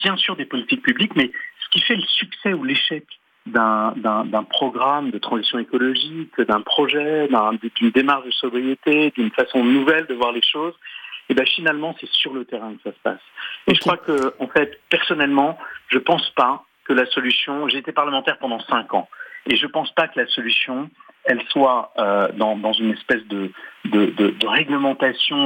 bien sûr des politiques publiques, mais ce qui fait le succès ou l'échec d'un programme de transition écologique, d'un projet, d'une démarche de sobriété, d'une façon nouvelle de voir les choses, et ben finalement c'est sur le terrain que ça se passe. Et je crois que, en fait, personnellement, je pense pas que la solution. J'ai été parlementaire pendant 5 ans, et je pense pas que la solution, elle soit dans une espèce de réglementation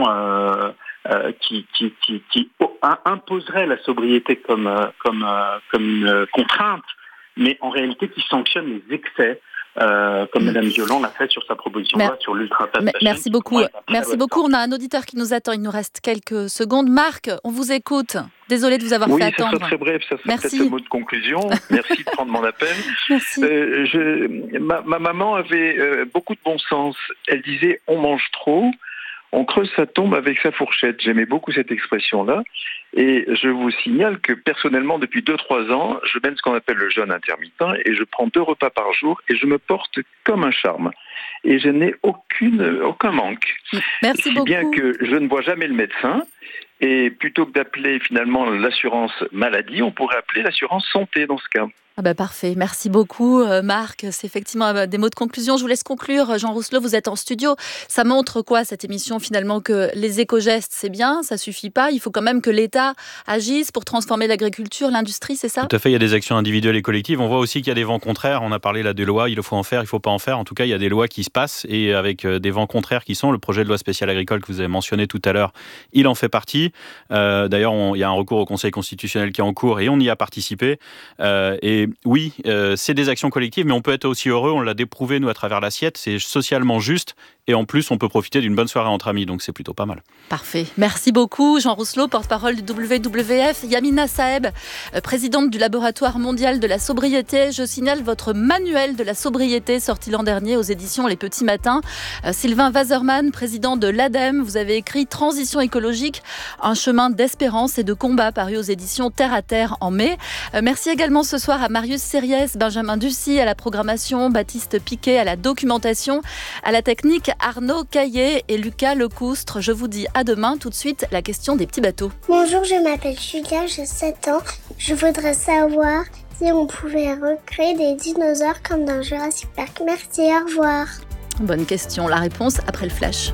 qui imposerait la sobriété comme une contrainte, mais en réalité qui sanctionne les excès, comme Mme Violand l'a fait sur sa proposition de loi sur l'ultra-fast fashion. Merci beaucoup. Merci beaucoup. On a un auditeur qui nous attend. Il nous reste quelques secondes. Marc, on vous écoute. Désolée de vous avoir fait attendre. Oui, ça sera très bref. Ça sera peut-être le mot de conclusion. Merci de prendre mon appel. Merci. Ma maman avait beaucoup de bon sens. Elle disait « on mange trop ». On creuse sa tombe avec sa fourchette. J'aimais beaucoup cette expression-là. Et je vous signale que personnellement, depuis 2-3 ans, je mène ce qu'on appelle le jeûne intermittent et je prends 2 repas par jour et je me porte comme un charme. Et je n'ai aucun manque. Merci beaucoup. Si bien que je ne vois jamais le médecin. Et plutôt que d'appeler finalement l'assurance maladie, on pourrait appeler l'assurance santé dans ce cas. Parfait, merci beaucoup Marc. C'est effectivement des mots de conclusion. Je vous laisse conclure. Jean Rousselot, vous êtes en studio. Ça montre quoi cette émission finalement? Que les éco-gestes, c'est bien, ça suffit pas. Il faut quand même que l'État agisse pour transformer l'agriculture, l'industrie, c'est ça? Tout à fait, il y a des actions individuelles et collectives. On voit aussi qu'il y a des vents contraires. On a parlé là des lois, il faut en faire, il faut pas en faire. En tout cas, il y a des lois qui se passent et avec des vents contraires qui sont. Le projet de loi spéciale agricole que vous avez mentionné tout à l'heure, il en fait partie. D'ailleurs, il y a un recours au Conseil constitutionnel qui est en cours et on y a participé. Et oui, c'est des actions collectives, mais on peut être aussi heureux, on l'a déprouvé nous à travers l'assiette, c'est socialement juste et en plus on peut profiter d'une bonne soirée entre amis, donc c'est plutôt pas mal. Parfait, merci beaucoup Jean Rousselot, porte-parole du WWF. Yamina Saeb, présidente du Laboratoire mondial de la sobriété. Je signale votre manuel de la sobriété sorti l'an dernier aux éditions Les Petits Matins. Sylvain Waserman, président de l'ADEME, vous avez écrit Transition écologique, un chemin d'espérance et de combat, paru aux éditions Terre à Terre en mai. Merci également ce soir à Marius Sériès, Benjamin Ducy à la programmation, Baptiste Piquet à la documentation, à la technique Arnaud Caillé et Lucas Lecoustre. Je vous dis à demain. Tout de suite, la question des petits bateaux. Bonjour, je m'appelle Julia, j'ai 7 ans. Je voudrais savoir si on pouvait recréer des dinosaures comme dans Jurassic Park. Merci, au revoir. Bonne question. La réponse après le flash.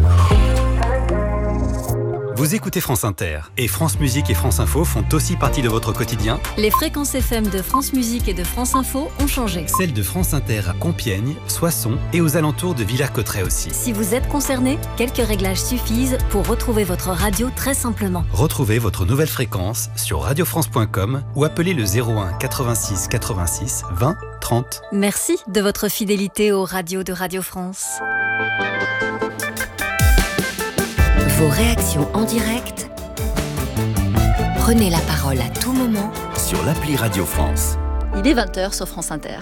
Vous écoutez France Inter et France Musique et France Info font aussi partie de votre quotidien. Les fréquences FM de France Musique et de France Info ont changé. Celles de France Inter à Compiègne, Soissons et aux alentours de Villers-Cotterêts aussi. Si vous êtes concerné, quelques réglages suffisent pour retrouver votre radio très simplement. Retrouvez votre nouvelle fréquence sur radiofrance.com ou appelez le 01 86 86 20 30. Merci de votre fidélité aux radios de Radio France. Vos réactions en direct, prenez la parole à tout moment sur l'appli Radio France. Il est 20h sur France Inter.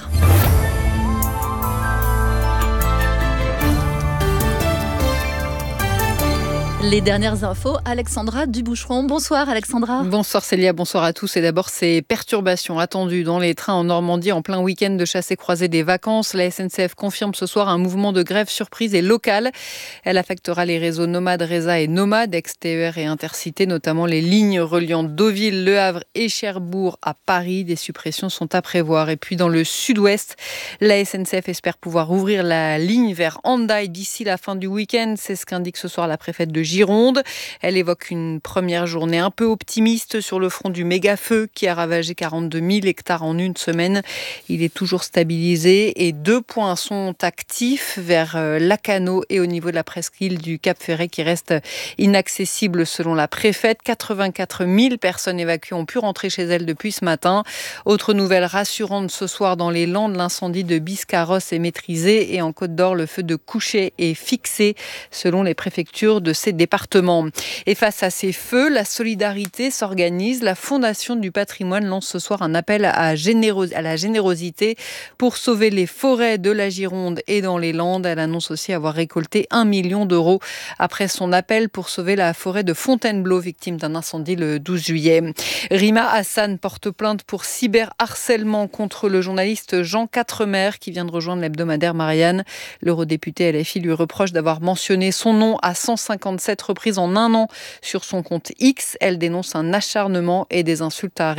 Les dernières infos, Alexandra Duboucheron. Bonsoir Alexandra. Bonsoir Célia, bonsoir à tous. Et d'abord, ces perturbations attendues dans les trains en Normandie en plein week-end de chassé-croisé des vacances. La SNCF confirme ce soir un mouvement de grève surprise et local. Elle affectera les réseaux Nomade, Reza et Nomade, ex-TER et Intercité, notamment les lignes reliant Deauville, Le Havre et Cherbourg à Paris. Des suppressions sont à prévoir. Et puis dans le sud-ouest, la SNCF espère pouvoir ouvrir la ligne vers Hendaye d'ici la fin du week-end. C'est ce qu'indique ce soir la préfète de Gironde. Elle évoque une première journée un peu optimiste sur le front du méga-feu qui a ravagé 42 000 hectares en une semaine. Il est toujours stabilisé et 2 points sont actifs vers Lacanau et au niveau de la presqu'île du Cap Ferret qui reste inaccessible selon la préfète. 84 000 personnes évacuées ont pu rentrer chez elles depuis ce matin. Autre nouvelle rassurante ce soir dans les Landes, l'incendie de Biscarrosse est maîtrisé et en Côte d'Or, le feu de Couchet est fixé selon les préfectures de ces départements. Et face à ces feux, la solidarité s'organise. La Fondation du patrimoine lance ce soir un appel à la générosité pour sauver les forêts de la Gironde et dans les Landes. Elle annonce aussi avoir récolté 1 million d'euros après son appel pour sauver la forêt de Fontainebleau, victime d'un incendie le 12 juillet. Rima Hassan porte plainte pour cyberharcèlement contre le journaliste Jean Quatremer qui vient de rejoindre l'hebdomadaire Marianne. L'eurodéputé LFI lui reproche d'avoir mentionné son nom à 157 7 reprises en un an sur son compte X. Elle dénonce un acharnement et des insultes à